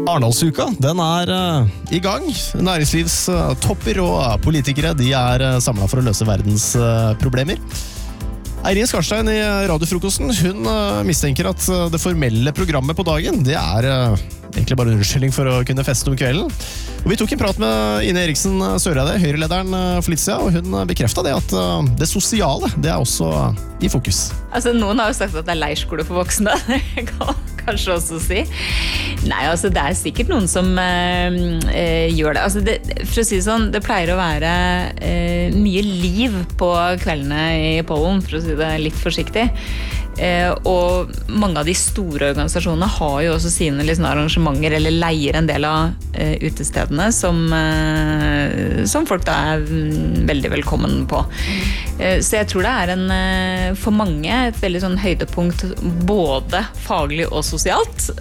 Arendalsuka, den I gang. Næringslivstopper og politikere, de samlet for å løse verdens problemer. Eirin Skarstein I radiofrokosten, hun mistenker at det formelle programmet på dagen, det egentlig bare en unnskyldning for å kunne feste om kvelden. Og vi tok en prat med Ine Eriksen Søreide, Høyre-lederen for litt siden, og hun bekreftet det at det sosiale, det også I fokus. Altså, noen har jo sagt at det leirskole for voksne, det kan kanskje også si. Nei, altså, det sikkert noen som gjør det. Altså, for å si det sånn, det pleier å være mye liv på kveldene I Pollen, for å si det litt forsiktig. Og mange av de store organisasjonene har jo også sine liksom, arrangementer eller leier en del av utestedene som folk da veldig velkommen på. Så jeg tror det for mange et veldig sånn høydepunkt både faglig og sosialt.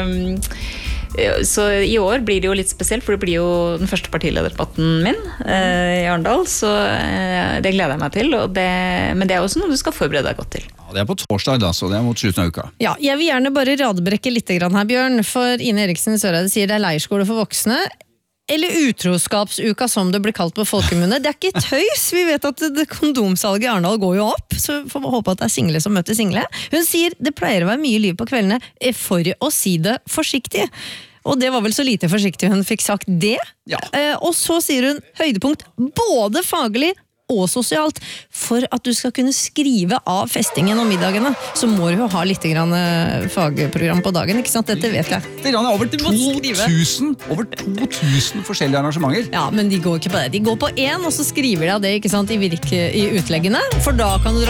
Så I år blir det jo litt spesielt, for det blir jo den første partilederdebatten min I Arendal, så det gleder jeg meg til, men det også noe du skal forberede deg godt til. Ja, det på torsdag da, så det mot slutten av uka. Ja, jeg vil gjerne bare radebrekke litt grann her, Bjørn, for Ine Eriksen Søreide sier det leirskole for voksne, eller utroskapsuka som det blir kalt på folkemunne. Det ikke tøys, vi vet at kondomsalget I Arendal går jo opp, så får vi håpe at det single som møter single. Hun sier det pleier å være mye liv på kveldene, for å si det forsiktig. Og det var vel så lite forsiktig hun fikk sagt det. Ja. Og så sier hun høydepunkt både faglig og sosialt. For at du skal kunne skrive av festingen og middagene, så må du jo ha litt grann fagprogram på dagen, ikke sant? Dette vet jeg. Det over 2000 forskjellige arrangementer. Ja, men de går ikke på det. De går på en, og så skriver de av det, ikke sant, I utleggene. For da kan du dra